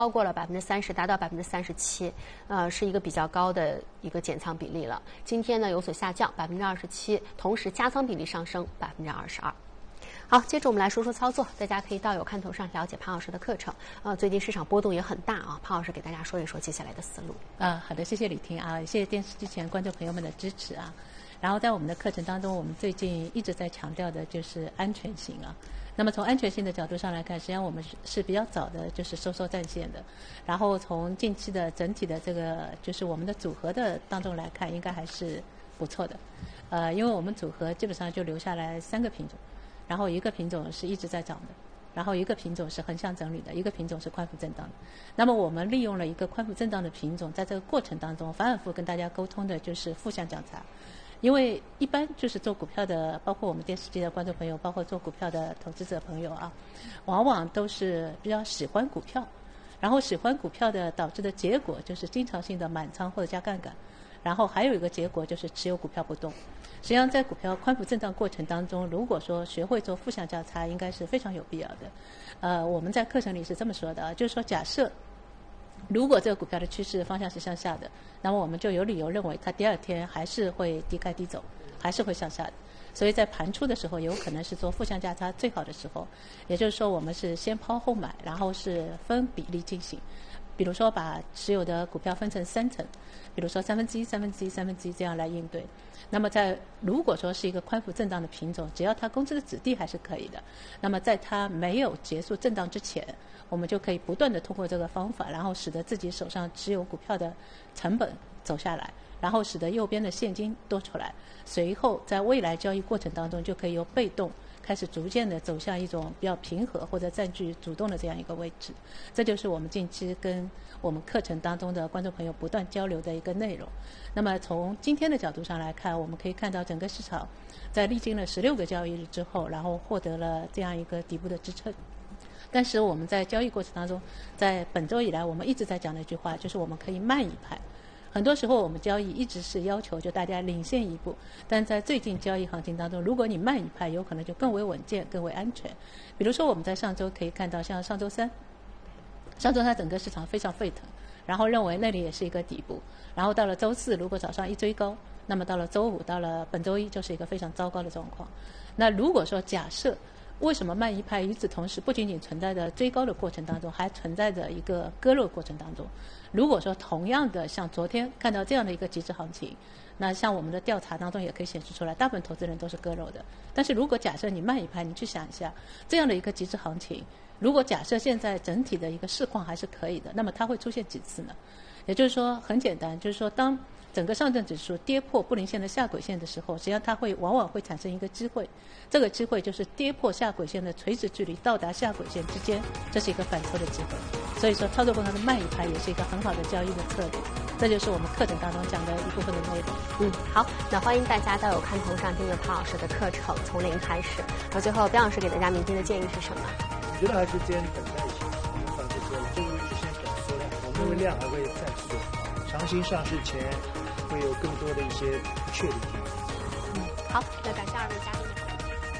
超过了30%，达到37%，是一个比较高的一个减仓比例了。今天呢有所下降27%，同时加仓比例上升22%。好，接着我们来说说操作，大家可以到有看头上了解潘老师的课程。最近市场波动也很大啊，潘老师给大家说一说接下来的思路。 好的，谢谢李婷啊，谢谢电视机前观众朋友们的支持啊。然后在我们的课程当中，我们最近一直在强调的就是安全性啊。那么从安全性的角度上来看，实际上我们是比较早的，就是收缩战线的。然后从近期的整体的这个就是我们的组合的当中来看，应该还是不错的。因为我们组合基本上就留下来3个品种，然后一个品种是一直在涨的，然后一个品种是横向整理的，一个品种是宽幅震荡的。那么我们利用了一个宽幅震荡的品种，在这个过程当中反复跟大家沟通的就是负向交叉。因为一般就是做股票的，包括我们电视机的观众朋友，包括做股票的投资者朋友啊，往往都是比较喜欢股票，然后喜欢股票的导致的结果就是经常性的满仓或者加杠杆，然后还有一个结果就是持有股票不动。实际上在股票宽幅震荡过程当中，如果说学会做负向交叉，应该是非常有必要的。我们在课程里是这么说的啊，就是说假设如果这个股票的趋势方向是向下的，那么我们就有理由认为它第2天还是会低开低走，还是会向下的。所以在盘出的时候，有可能是做负向价差最好的时候。也就是说，我们是先抛后买，然后是分比例进行。比如说把持有的股票分成3层，比如说1/3、1/3、1/3这样来应对。那么如果说是一个宽幅震荡的品种，只要它公司的质地还是可以的，那么在它没有结束震荡之前，我们就可以不断的通过这个方法，然后使得自己手上持有股票的成本走下来，然后使得右边的现金多出来，随后在未来交易过程当中就可以由被动开始逐渐的走向一种比较平和或者占据主动的这样一个位置。这就是我们近期跟我们课程当中的观众朋友不断交流的一个内容。那么从今天的角度上来看，我们可以看到整个市场在历经了16个交易日之后，然后获得了这样一个底部的支撑。但是我们在交易过程当中，在本周以来我们一直在讲的一句话，就是我们可以慢一拍。很多时候我们交易一直是要求就大家领先一步，但在最近交易行情当中，如果你慢一拍，有可能就更为稳健、更为安全。比如说我们在上周可以看到，像上周三整个市场非常沸腾，然后认为那里也是一个底部，然后到了周4如果早上一追高，那么到了周5到了本周一就是一个非常糟糕的状况。那如果说假设为什么慢一拍与此同时不仅仅存在着追高的过程当中，还存在着一个割肉过程当中。如果说同样的像昨天看到这样的一个极致行情，那像我们的调查当中也可以显示出来，大部分投资人都是割肉的。但是如果假设你慢一拍，你去想一下这样的一个极致行情，如果假设现在整体的一个市况还是可以的，那么它会出现几次呢？也就是说很简单，就是说当整个上证指数跌破布林线的下轨线的时候，实际上它往往会产生一个机会，这个机会就是跌破下轨线的垂直距离到达下轨线之间，这是一个反抽的机会。所以说操作过程的慢一拍也是一个很好的交易的策略，这就是我们课程当中讲的一部分的内容。 好，那欢迎大家到有看头上订阅潘老师的课程，从零开始。那最后边老师给大家明天的建议是什么？ 我觉得还是先等待一下，因为上次说了，这个月是先等缩量，我们认为量还会再缩，长新上市前会有更多的一些不确定性。 好，那感谢2位嘉宾。